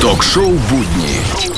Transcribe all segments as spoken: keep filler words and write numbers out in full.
Ток-шоу «Будни».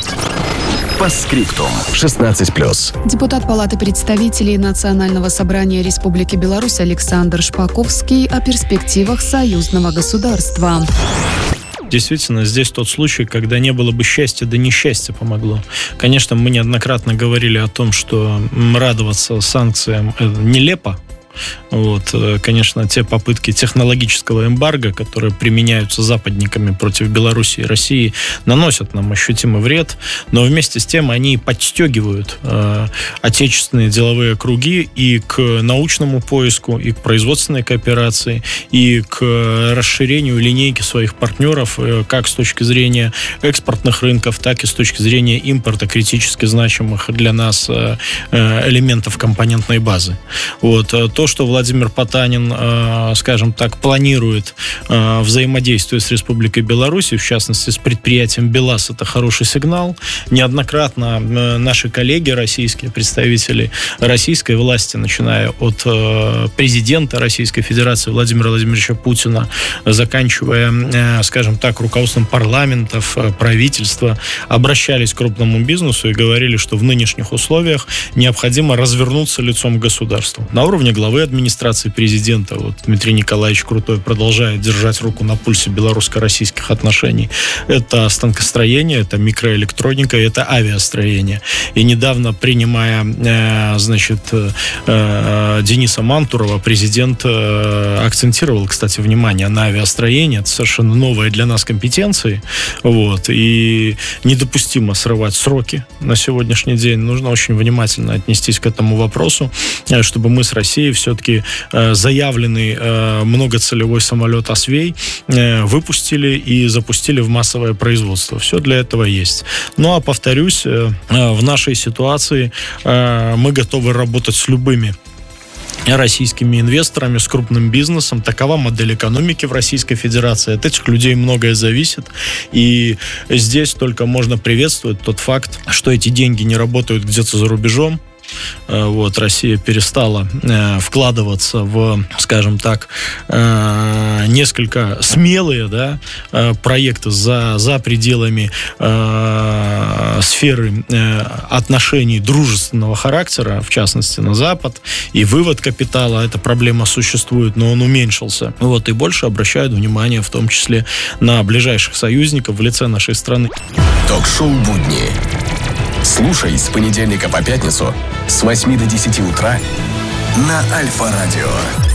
По скриптум. шестнадцать плюс. Депутат Палаты представителей Национального собрания Республики Беларусь Александр Шпаковский о перспективах союзного государства. Действительно, здесь тот случай, когда не было бы счастья, да несчастье помогло. Конечно, мы неоднократно говорили о том, что радоваться санкциям нелепо. Вот, конечно, те попытки технологического эмбарго, которые применяются западниками против Беларуси и России, наносят нам ощутимый вред, но вместе с тем они подстегивают э, отечественные деловые круги и к научному поиску, и к производственной кооперации, и к расширению линейки своих партнеров, э, как с точки зрения экспортных рынков, так и с точки зрения импорта критически значимых для нас э, элементов компонентной базы. Вот, то, что Владимир Потанин, э, скажем так, планирует э, взаимодействие с Республикой Беларусь, в частности, с предприятием БелАЗ, это хороший сигнал. Неоднократно э, наши коллеги, российские представители российской власти, начиная от э, президента Российской Федерации Владимира Владимировича Путина, заканчивая, э, скажем так, руководством парламентов, э, правительства, обращались к крупному бизнесу и говорили, что в нынешних условиях необходимо развернуться лицом к государству. На уровне главы администрации президента вот, Дмитрий Николаевич Крутой продолжает держать руку на пульсе белорусско-российских отношений. Это станкостроение, это микроэлектроника, это авиастроение. И недавно, принимая э, значит, э, Дениса Мантурова, президент э, акцентировал, кстати, внимание на авиастроение. Это совершенно новые для нас компетенции. Вот, и недопустимо срывать сроки на сегодняшний день. Нужно очень внимательно отнестись к этому вопросу, чтобы мы с Россией все-таки э, заявленный э, многоцелевой самолет «Освей» э, выпустили и запустили в массовое производство. Все для этого есть. Ну, а повторюсь, э, э, в нашей ситуации э, мы готовы работать с любыми российскими инвесторами, с крупным бизнесом. Такова модель экономики в Российской Федерации. От этих людей многое зависит. И здесь только можно приветствовать тот факт, что эти деньги не работают где-то за рубежом. Вот, Россия перестала э, вкладываться в, скажем так, э, несколько смелые да, э, проекты за, за пределами э, сферы э, отношений дружественного характера, в частности, на Запад, и вывод капитала. Эта проблема существует, но он уменьшился. Вот, и больше обращают внимание, в том числе, на ближайших союзников в лице нашей страны. Ток-шоу «Будни». Слушай с понедельника по пятницу с восьми до десяти утра на Альфа-радио.